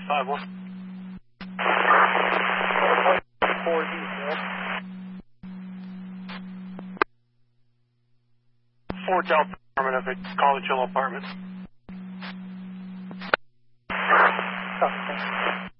5-1. 4 detail. 4 Delta Apartment of the College Hill Apartments. Copy.